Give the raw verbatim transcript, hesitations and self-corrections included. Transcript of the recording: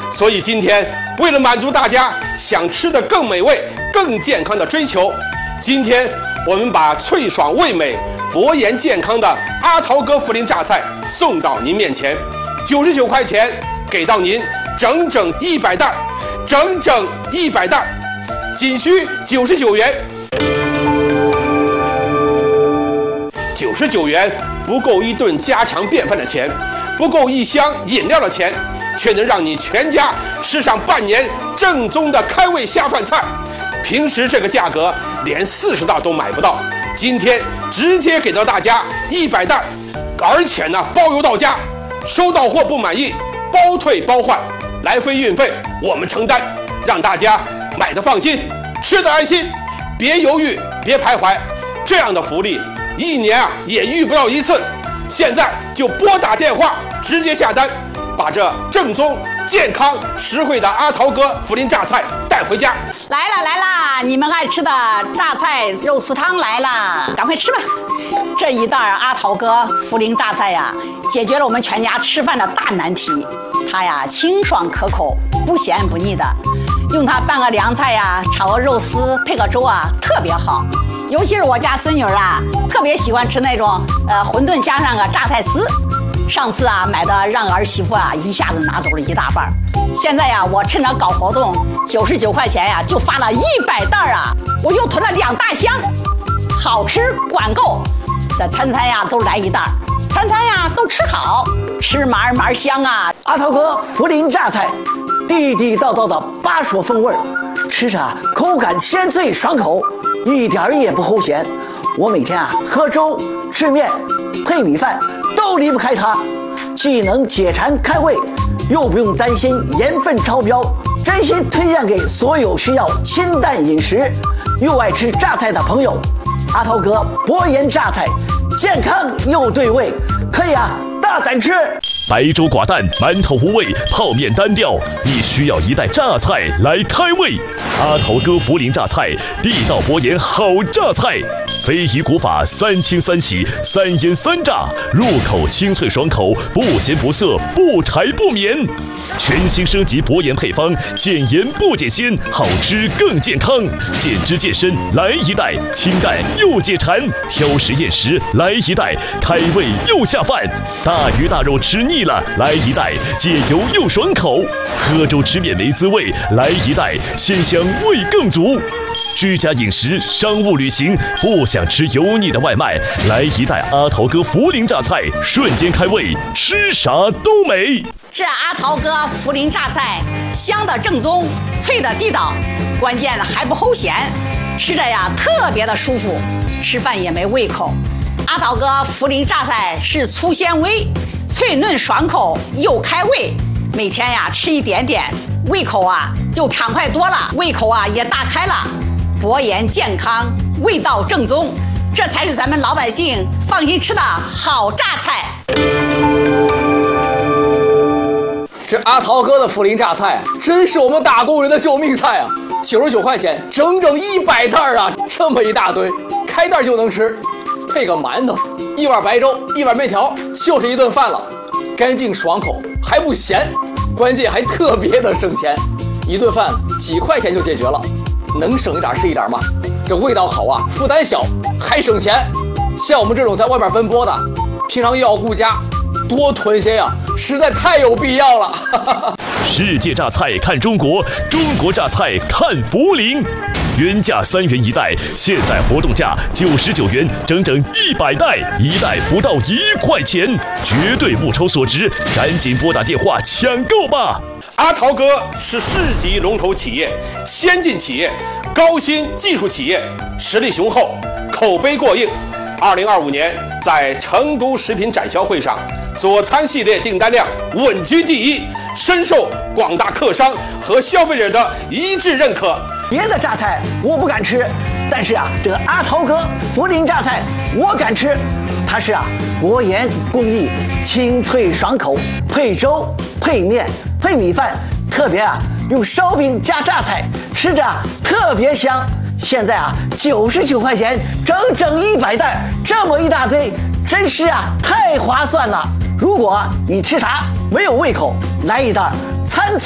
所以今天为了满足大家想吃的更美味、更健康的追求，今天我们把脆爽味美、博颜健康的阿桃哥涪陵榨菜送到您面前，九十九块钱给到您整整一百袋，整整一百袋，仅需九十九元。九十九元不够一顿家常便饭的钱，不够一箱饮料的钱，却能让你全家吃上半年正宗的开胃下饭菜。平时这个价格连四十袋都买不到，今天直接给到大家一百袋，而且呢包邮到家，收到货不满意包退包换，来回运费我们承担，让大家买的放心，吃的安心，别犹豫，别徘徊，这样的福利一年啊也遇不到一次。现在就拨打电话直接下单，把这正宗、健康、实惠的阿桃哥涪陵榨菜带回家。 来了来了，你们爱吃的榨菜肉丝汤来了，赶快吃吧。这一袋阿桃哥涪陵榨菜呀，解决了我们全家吃饭的大难题。它呀清爽可口，不咸不腻的，用它拌个凉菜呀，炒个肉丝，配个粥啊，特别好。尤其是我家孙女啊，特别喜欢吃那种呃馄饨加上个榨菜丝。上次啊买的让儿媳妇啊一下子拿走了一大半，现在呀我趁着搞活动，九十九块钱呀就发了一百袋啊，我又囤了两大箱，好吃管够，这餐餐呀都来一袋，餐餐呀都吃好，吃嘛嘛香啊！ 阿桃哥涪陵榨菜，地地道道的巴蜀风味，吃着口感鲜脆爽口，一点儿也不齁咸。我每天啊喝粥、吃面、配米饭都离不开它，既能解馋开胃，又不用担心盐分超标，真心推荐给所有需要清淡饮食又爱吃榨菜的朋友。阿桃哥博颜榨菜，健康又对味，可以啊大胆吃。 白粥寡淡，馒头无味，泡面单调，你需要一袋榨菜来开胃。阿桃哥涪陵榨菜，地道博颜好榨菜，非遗古法，三清三洗，三腌三炸，入口清脆爽口，不咸不涩，不柴不绵。全新升级博颜配方，减盐不减鲜，好吃更健康，减脂健身来一袋，清淡又解馋，挑食厌食来一袋，开胃又下饭。大鱼大肉吃腻了，来一袋，解油又爽口。喝粥吃面没滋味，来一袋，鲜香味更足。居家饮食、商务旅行，不想吃油腻的外卖，来一袋阿桃哥涪陵榨菜，瞬间开胃，吃啥都美。 这阿桃哥涪陵榨菜，香的正宗，脆的地道，关键还不齁咸，吃着呀特别的舒服，吃饭也没胃口。阿桃哥涪陵榨菜是粗纤维，脆嫩爽口又开胃，每天呀吃一点点，胃口啊就畅快多了，胃口啊也大开了。博颜健康，味道正宗，这才是咱们老百姓放心吃的好榨菜。 这阿桃哥的涪陵榨菜真是我们打工人的救命菜啊！九十九块钱，整整一百袋啊，这么一大堆，开袋就能吃，配个馒头，一碗白粥，一碗面条，就是一顿饭了，干净爽口，还不咸，关键还特别的省钱，一顿饭几块钱就解决了。能省一点是一点嘛，这味道好啊，负担小，还省钱。像我们这种在外边奔波的，平常又要顾家，多囤些呀，实在太有必要了。 世界榨菜看中国，中国榨菜看涪陵。原价三元一袋，现在活动价九十九元，整整一百袋，一袋不到一块钱，绝对物超所值，赶紧拨打电话抢购吧！ 阿桃哥是市级龙头企业、先进企业、高新技术企业，实力雄厚，口碑过硬。二零二五年在成都食品展销会上，佐餐系列订单量稳居第一，深受广大客商和消费者的一致认可。 别的榨菜我不敢吃，但是啊，这个阿桃哥涪陵榨菜我敢吃。它是啊，博颜工艺，清脆爽口，配粥、配面、配米饭，特别啊用烧饼加榨菜，吃着啊特别香。现在啊九十九块钱，整整一百袋，这么一大堆，真是啊太划算了。如果你吃啥没有胃口，来一袋，餐餐